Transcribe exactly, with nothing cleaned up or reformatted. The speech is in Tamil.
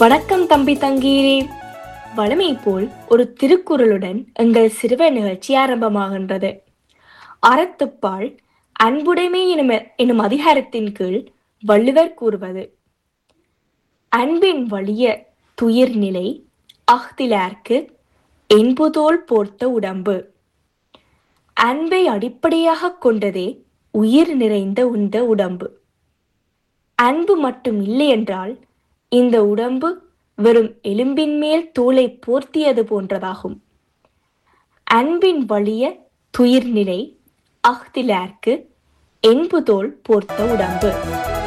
வணக்கம் தம்பி தங்கீரே. வழமை போல் ஒரு திருக்குறளுடன் எங்கள் சிறுவர் நிகழ்ச்சி ஆரம்பமாகின்றது. அறத்துப்பால் அன்புடைமை எனும் எனும் அதிகாரத்தின் கீழ் வள்ளுவர் கூறுவது, அன்பின் வலிய துயிர்நிலை அஃதிலார்க்கு என்புதோள் போர்த்த உடம்பு. அன்பை அடிப்படையாகக் கொண்டதே உயிர் நிறைந்த இந்த உடம்பு. அன்பு மட்டும் இல்லை என்றால் இந்த உடம்பு வெறும் எலும்பின் மேல் தோலை போர்த்தியது போன்றதாகும். அன்பின் வலிய துயிர்நிலை அஃதிலார்க்கு என்புதோள் போர்த்த உடம்பு.